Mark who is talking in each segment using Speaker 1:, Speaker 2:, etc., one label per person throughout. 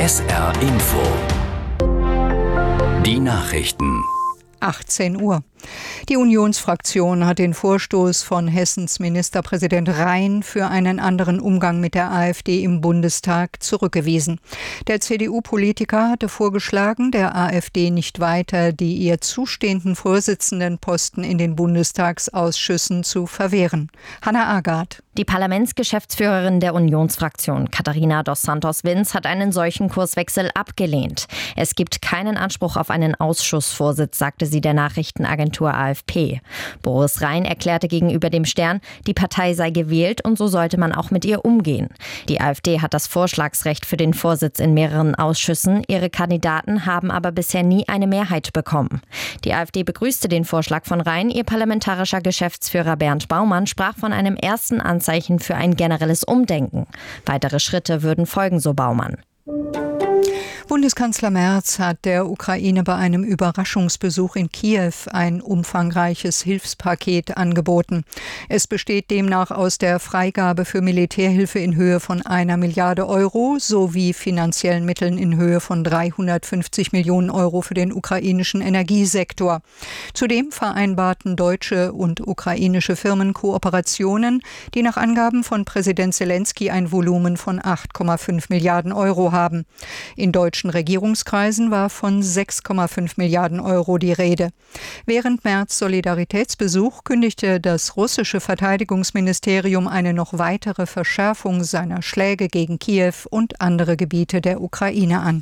Speaker 1: SR Info. Die Nachrichten.
Speaker 2: 18 Uhr. Die Unionsfraktion hat den Vorstoß von Hessens Ministerpräsident Rhein für einen anderen Umgang mit der AfD im Bundestag zurückgewiesen. Der CDU-Politiker hatte vorgeschlagen, der AfD nicht weiter die ihr zustehenden Vorsitzendenposten in den Bundestagsausschüssen zu verwehren. Hannah Agath.
Speaker 3: Die Parlamentsgeschäftsführerin der Unionsfraktion, Katharina dos Santos-Vins, hat einen solchen Kurswechsel abgelehnt. Es gibt keinen Anspruch auf einen Ausschussvorsitz, sagte sie der Nachrichtenagentur AFP. Boris Rhein erklärte gegenüber dem Stern, die Partei sei gewählt und so sollte man auch mit ihr umgehen. Die AfD hat das Vorschlagsrecht für den Vorsitz in mehreren Ausschüssen. Ihre Kandidaten haben aber bisher nie eine Mehrheit bekommen. Die AfD begrüßte den Vorschlag von Rhein. Ihr parlamentarischer Geschäftsführer Bernd Baumann sprach von einem ersten Anzeichen für ein generelles Umdenken. Weitere Schritte würden folgen, so Baumann.
Speaker 2: Bundeskanzler Merz hat der Ukraine bei einem Überraschungsbesuch in Kiew ein umfangreiches Hilfspaket angeboten. Es besteht demnach aus der Freigabe für Militärhilfe in Höhe von 1 Milliarde Euro sowie finanziellen Mitteln in Höhe von 350 Millionen Euro für den ukrainischen Energiesektor. Zudem vereinbarten deutsche und ukrainische Firmen Kooperationen, die nach Angaben von Präsident Zelensky ein Volumen von 8,5 Milliarden Euro haben. In deutschen Regierungskreisen war von 6,5 Milliarden Euro die Rede. Während Merz' Solidaritätsbesuch kündigte das russische Verteidigungsministerium eine noch weitere Verschärfung seiner Schläge gegen Kiew und andere Gebiete der Ukraine an.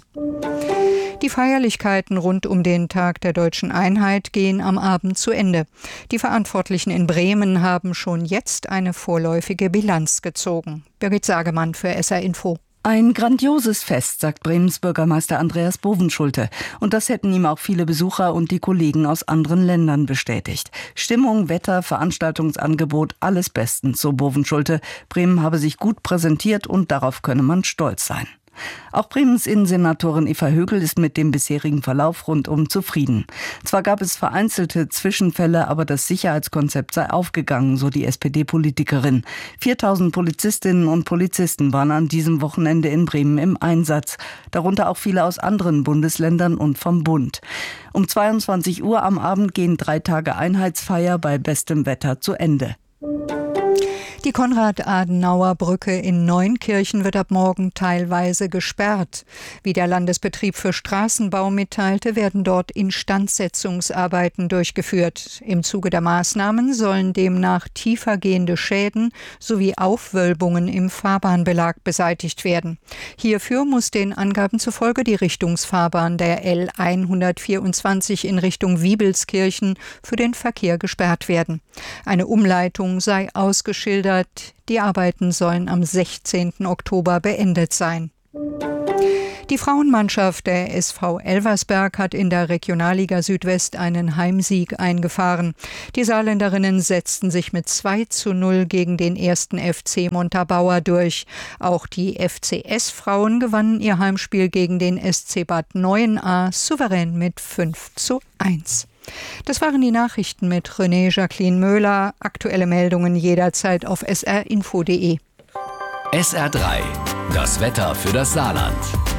Speaker 2: Die Feierlichkeiten rund um den Tag der Deutschen Einheit gehen am Abend zu Ende. Die Verantwortlichen in Bremen haben schon jetzt eine vorläufige Bilanz gezogen. Birgit Sagemann für SR Info.
Speaker 4: Ein grandioses Fest, sagt Bremens Bürgermeister Andreas Bovenschulte. Und das hätten ihm auch viele Besucher und die Kollegen aus anderen Ländern bestätigt. Stimmung, Wetter, Veranstaltungsangebot, alles bestens, so Bovenschulte. Bremen habe sich gut präsentiert und darauf könne man stolz sein. Auch Bremens Innensenatorin Eva Högel ist mit dem bisherigen Verlauf rundum zufrieden. Zwar gab es vereinzelte Zwischenfälle, aber das Sicherheitskonzept sei aufgegangen, so die SPD-Politikerin. 4.000 Polizistinnen und Polizisten waren an diesem Wochenende in Bremen im Einsatz, darunter auch viele aus anderen Bundesländern und vom Bund. Um 22 Uhr am Abend gehen 3 Tage Einheitsfeier bei bestem Wetter zu Ende.
Speaker 2: Die Konrad-Adenauer-Brücke in Neunkirchen wird ab morgen teilweise gesperrt. Wie der Landesbetrieb für Straßenbau mitteilte, werden dort Instandsetzungsarbeiten durchgeführt. Im Zuge der Maßnahmen sollen demnach tiefergehende Schäden sowie Aufwölbungen im Fahrbahnbelag beseitigt werden. Hierfür muss den Angaben zufolge die Richtungsfahrbahn der L 124 in Richtung Wiebelskirchen für den Verkehr gesperrt werden. Eine Umleitung sei ausgeschildert. Die Arbeiten sollen am 16. Oktober beendet sein. Die Frauenmannschaft der SV Elversberg hat in der Regionalliga Südwest einen Heimsieg eingefahren. Die Saarländerinnen setzten sich mit 2:0 gegen den 1. FC Montabaur durch. Auch die FCS-Frauen gewannen ihr Heimspiel gegen den SC Bad Neuenahr souverän mit 5:1. Das waren die Nachrichten mit René Jacqueline Möhler. Aktuelle Meldungen jederzeit auf srinfo.de.
Speaker 1: SR3, das Wetter für das Saarland.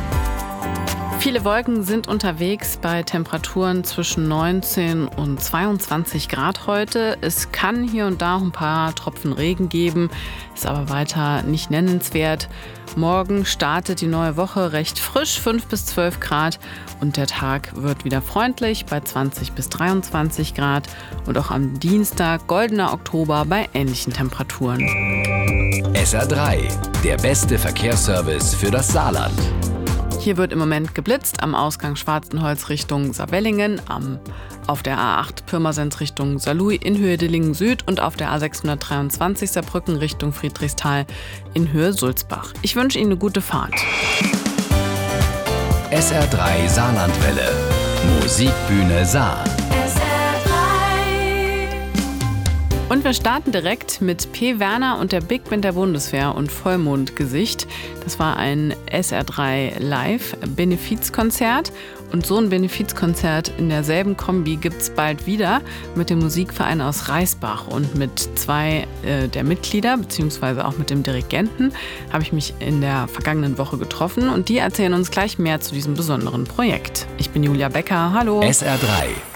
Speaker 5: Viele Wolken sind unterwegs bei Temperaturen zwischen 19 und 22 Grad heute. Es kann hier und da ein paar Tropfen Regen geben, ist aber weiter nicht nennenswert. Morgen startet die neue Woche recht frisch, 5 bis 12 Grad. Und der Tag wird wieder freundlich bei 20 bis 23 Grad. Und auch am Dienstag, goldener Oktober, bei ähnlichen Temperaturen.
Speaker 1: SR3, der beste Verkehrsservice für das Saarland.
Speaker 5: Hier wird im Moment geblitzt am Ausgang Schwarzenholz Richtung Saarwellingen, auf der A8 Pirmasens Richtung Saarlouis in Höhe Dillingen Süd und auf der A623 Saarbrücken Richtung Friedrichsthal in Höhe Sulzbach. Ich wünsche Ihnen eine gute Fahrt.
Speaker 1: SR3 Saarlandwelle. Musikbühne Saar.
Speaker 5: Und wir starten direkt mit P. Werner und der Big Band der Bundeswehr und Vollmondgesicht. Das war ein SR3 Live-Benefizkonzert. Und so ein Benefizkonzert in derselben Kombi gibt es bald wieder mit dem Musikverein aus Reisbach. Und mit 2 der Mitglieder, beziehungsweise auch mit dem Dirigenten, habe ich mich in der vergangenen Woche getroffen. Und die erzählen uns gleich mehr zu diesem besonderen Projekt. Ich bin Julia Becker, hallo.
Speaker 1: SR3,